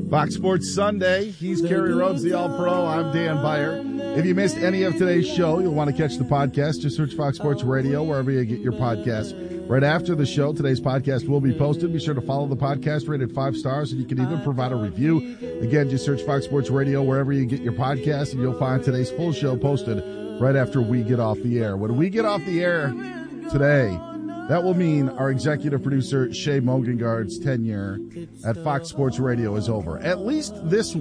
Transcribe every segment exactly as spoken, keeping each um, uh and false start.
Fox Sports Sunday. He's Kerry Rhodes, the All-Pro. I'm Dan Beyer. If you missed any of today's show, you'll want to catch the podcast. Just search Fox Sports Radio wherever you get your podcasts. Right after the show, today's podcast will be posted. Be sure to follow the podcast, rated five stars, and you can even provide a review. Again, just search Fox Sports Radio wherever you get your podcasts, and you'll find today's full show posted right after we get off the air. When we get off the air today, that will mean our executive producer, Shay Mogengard's tenure at Fox Sports Radio is over. At least this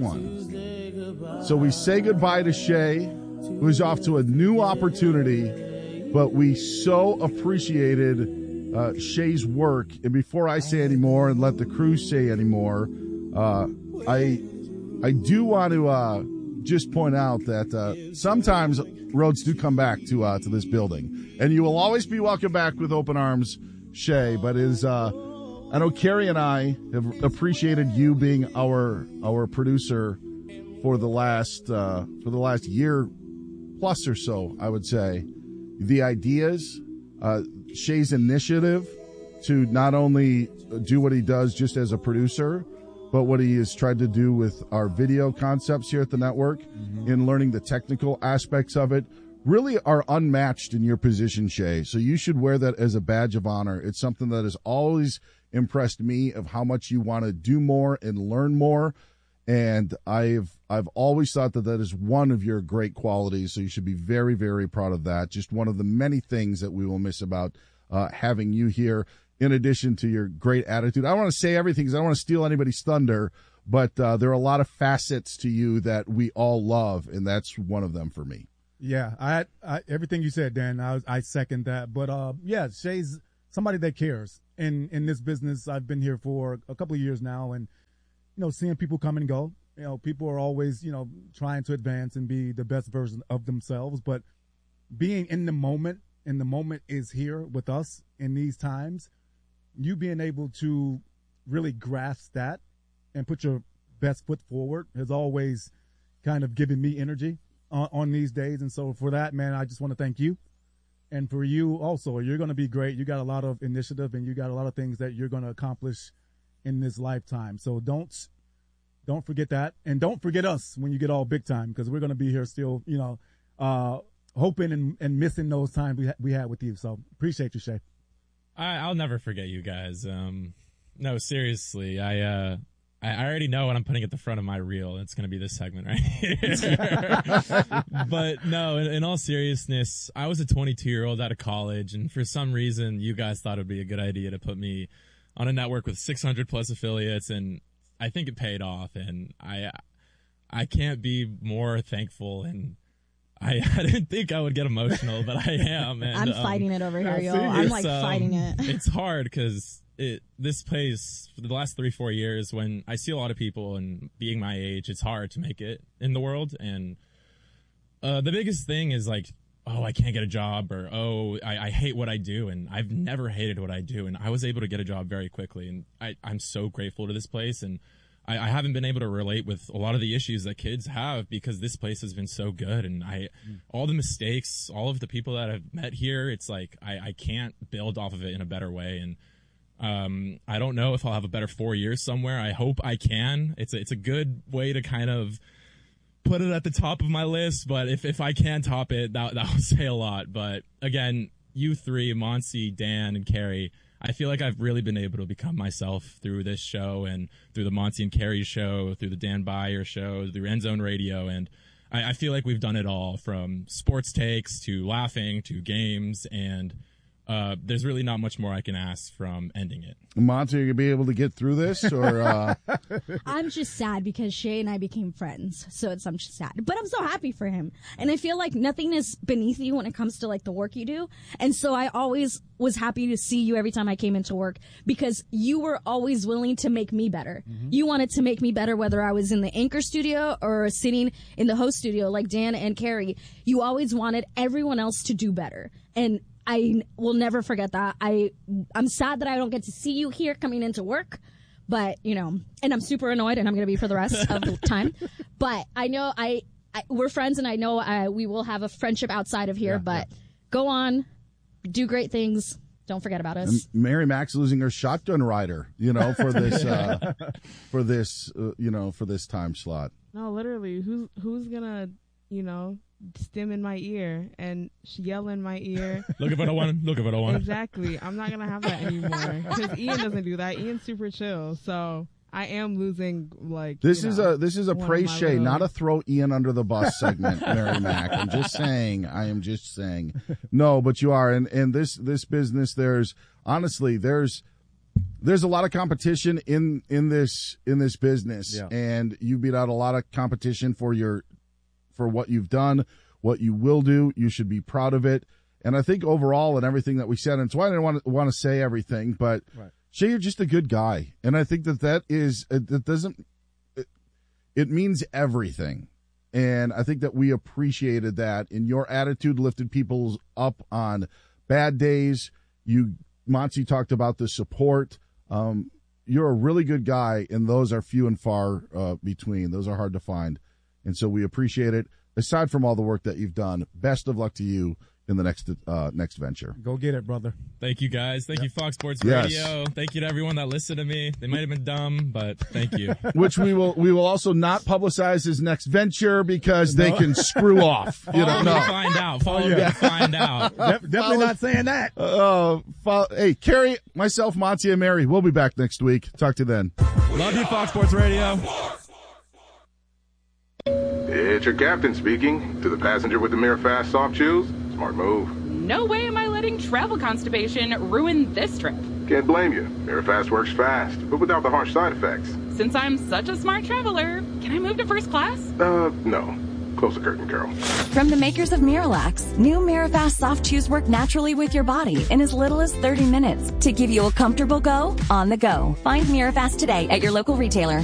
one. So we say goodbye to Shay, who's off to a new opportunity, but we so appreciated uh, Shay's work. And before I say any more and let the crew say any more, uh, I, I do want to uh, just point out that uh, sometimes roads do come back to uh, to this building. And you will always be welcome back with open arms, Shay. But it is, uh, I know Kerry and I have appreciated you being our our producer for the last uh, for the last year plus or so. I would say the ideas, uh, Shay's initiative to not only do what he does just as a producer, but what he has tried to do with our video concepts here at the network, mm-hmm. in learning the technical aspects of it, really are unmatched in your position, Shay. So you should wear that as a badge of honor. It's something that has always impressed me of how much you want to do more and learn more. And I've I've always thought that that is one of your great qualities. So you should be very, very proud of that. Just one of the many things that we will miss about uh, having you here, in addition to your great attitude. I don't want to say everything because I don't want to steal anybody's thunder, but uh, there are a lot of facets to you that we all love, and that's one of them for me. Yeah, I, I everything you said, Dan, I, I second that. But, uh, yeah, Shay's somebody that cares. In, in this business, I've been here for a couple of years now, and, you know, seeing people come and go. You know, people are always, you know, trying to advance and be the best version of themselves. But being in the moment, and the moment is here with us in these times, you being able to really grasp that and put your best foot forward has always kind of given me energy on, on these days. And so for that, man, I just want to thank you. And for you also, you're going to be great. You got a lot of initiative and you got a lot of things that you're going to accomplish in this lifetime. So don't, don't forget that. And don't forget us when you get all big time, because we're going to be here still, you know, uh, hoping and, and missing those times we, ha- we had with you. So appreciate you, Shay. I, I'll never forget you guys. Um, no, seriously, I, uh, I already know what I'm putting at the front of my reel. It's going to be this segment right here. But no, in, in all seriousness, I was a twenty-two-year-old out of college, and for some reason, you guys thought it would be a good idea to put me on a network with six hundred plus affiliates, and I think it paid off. And I, I can't be more thankful. And I, I didn't think I would get emotional, but I am. And, I'm fighting um, it over here, y'all. I'm like um, fighting it. It's hard because it this place for the last three, four years, when I see a lot of people and being my age, it's hard to make it in the world. And uh, the biggest thing is like, oh, I can't get a job, or oh, I, I hate what I do. And I've never hated what I do. And I was able to get a job very quickly. And I, I'm so grateful to this place. And I, I haven't been able to relate with a lot of the issues that kids have because this place has been so good. And I, mm. all the mistakes, all of the people that I've met here, it's like I, I can't build off of it in a better way. And um, I don't know if I'll have a better four years somewhere. I hope I can. It's a, it's a good way to kind of put it at the top of my list. But if, if I can top it, that that will say a lot. But again, you three, Monty, Dan, and Kerry, I feel like I've really been able to become myself through this show and through the Monty and Kerry show, through the Dan Beyer show, through End Zone Radio. And I, I feel like we've done it all, from sports takes to laughing to games. And uh, there's really not much more I can ask from ending it. Monty, are you going to be able to get through this? Or uh... I'm just sad because Shay and I became friends. So it's I'm just sad. But I'm so happy for him. And I feel like nothing is beneath you when it comes to like the work you do. And so I always was happy to see you every time I came into work because you were always willing to make me better. Mm-hmm. You wanted to make me better whether I was in the anchor studio or sitting in the host studio like Dan and Kerry. You always wanted everyone else to do better. And I will never forget that. I, I'm sad that I don't get to see you here coming into work, but, you know, and I'm super annoyed and I'm going to be for the rest of the time. But I know I, I we're friends and I know I, we will have a friendship outside of here, yeah, but yeah. Go on, do great things. Don't forget about us. And Mary Mac's losing her shotgun rider, you know, for this, uh, for this, uh, you know, for this time slot. No, literally, who's who's gonna, you know, stim in my ear and yell in my ear? Look at what I want. Look at what I want. Exactly. I'm not gonna have that anymore because Ian doesn't do that. Ian's super chill, so I am losing. Like this you is know, a this is a one of praise my Shay, little- not a throw Ian under the bus segment, Mary Mac. I'm just saying. I am just saying. No, but you are, and and this this business. There's honestly there's. There's a lot of competition in, in this in this business, Yeah. and you beat out a lot of competition for your for what you've done, what you will do. You should be proud of it. And I think overall, and everything that we said, and it's why I didn't want to want to say everything, but Right. Shay, you're just a good guy, and I think that that is that doesn't it, it means everything. And I think that we appreciated that, and your attitude lifted people up on bad days. You. Monty talked about the support. Um, you're a really good guy, and those are few and far uh, between. Those are hard to find, and so we appreciate it. Aside from all the work that you've done, best of luck to you in the next uh, next venture. Go get it, brother. Thank you, guys. Thank you, Fox Sports Yes. Radio. Thank you to everyone that listened to me. They might have been dumb, but thank you. Which we will we will also not publicize his next venture because they can screw off. You Follow don't me to know. find out. Follow me to find out. Def- definitely not saying that. Uh, fo- hey, Carrie, myself, Monty, and Mary, we'll be back next week. Talk to you then. Love you, Fox Sports Radio. It's your captain speaking. To the passenger with the Mirror Fast soft chews, smart move. No way am I letting travel constipation ruin this trip. Can't blame you. Mirror Fast works fast, but without the harsh side effects. Since I'm such a smart traveler, can I move to first class? Uh, no. Close the curtain, Carol. From the makers of Miralax, new Mirafast soft chews work naturally with your body in as little as thirty minutes to give you a comfortable go on the go. Find Mirafast today at your local retailer.